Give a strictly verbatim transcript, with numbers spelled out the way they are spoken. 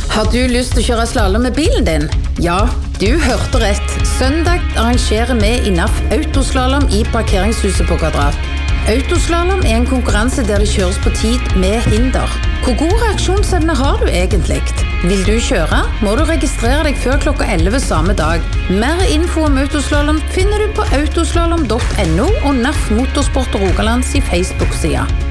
Har du lyst til å kjøre slalom med bilen din? Ja, du hørte rett. Søndag arrangerer vi I N A F Autoslalom I parkeringshuset på Kvadrat. Autoslalom er en konkurranse der det kjøres på tid med hinder. Hvor god reaksjonsevne har du egentlig? Vil du kjøre, må du registrere deg før klokka elleve samme dag. Mer info om autoslalom finner du på autoslalom punktum no og N A F Motorsport og Rogalands I Facebook-sida.